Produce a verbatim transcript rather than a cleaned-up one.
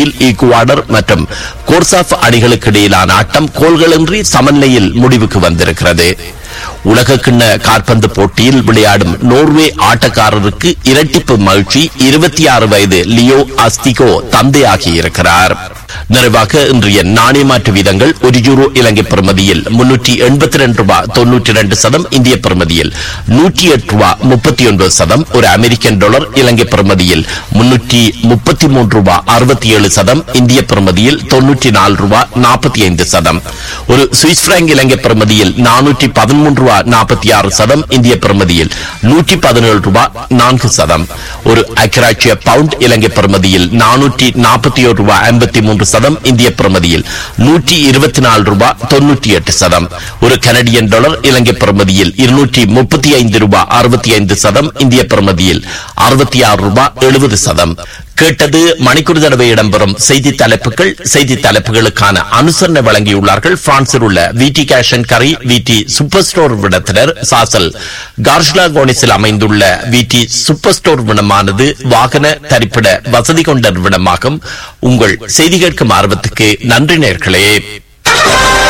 போட்டியில் ஈக்குவாடர் மற்றும் கோர்சாஃப் அணிகளுக்கு இடையிலான ஆட்டம் கோல்களின்றி சமநிலையில் முடிவுக்கு வந்திருக்கிறது. உலக கிண்ண காற்பந்து போட்டியில் விளையாடும் நோர்வே ஆட்டக்காரருக்கு இரட்டிப்பு மகிழ்ச்சி. இருபத்தி ஆறு வயது லியோ அஸ்திகோ தந்தையாகியிருக்கிறார். நிறைவாக இன்றைய நாணய மாற்று வீதங்கள். ஒரு யூரோ இலங்கை பெறுமதியில் முன்னூற்றி எண்பத்தி ரெண்டு ரூபாய் தொன்னூற்றி இரண்டு சதம், இந்திய பெறுமதியில் நூற்றி எட்டு ரூபாய் முப்பத்தி ஒன்பது சதம். ஒரு அமெரிக்கன் டாலர் இலங்கை பெறுமதியில் முன்னூற்றி முப்பத்தி மூன்று ரூபாய் அறுபத்தி ஏழு சதம், இந்திய பெறுமதியில் தொன்னூற்றி நாலு ரூபாய் நாற்பத்தி ஐந்து சதம். ஒரு சுவிஸ் பிராங்க் இலங்கை பெறுமதியில் நானூற்றி பதிமூன்று ரூபாய் நாற்பத்தி ஆறு சதம், இந்திய பெறுமதியில் நூற்றி பதினேழு ரூபாய் நான்கு சதம். ஒரு ஐக்கிய பவுண்ட் இலங்கை பெறுமதியில் நானூற்றி நாற்பத்தி ஒரு ரூபாய் ஐம்பத்தி மூன்று சதம், இந்திய பிரமதியில் நூற்றி இருபத்தி நாலு ரூபாய் தொன்னூற்றி எட்டு சதம். ஒரு கனடியன் டாலர் இலங்கை பிரமதியில் இருநூற்றி முப்பத்தி ஐந்து ரூபாய் அறுபத்தி ஐந்து சதம், இந்திய பிரமதியில் அறுபத்தி ஆறு ரூபாய் எழுபது சதம். கேட்டது மணிக்கூர் தடவை இடம்பெறும் செய்தி தலைப்புகள். செய்தி தலைப்புகளுக்கான அனுசரணை வழங்கியுள்ளார்கள் பிரான்சில் உள்ள விடி கேஷ் அண்ட் கரி விடி சூப்பர் ஸ்டோர் விடத்தினர். சாசல் கார்ஷ்லா கோனிஸில் அமைந்துள்ள விடி சூப்பர் ஸ்டோர் விடமானது வாகன தரிப்பிட வசதி கொண்ட விடமாகும். உங்கள் செய்தி கேட்கும் ஆர்வத்துக்கு நன்றி நேயர்களே.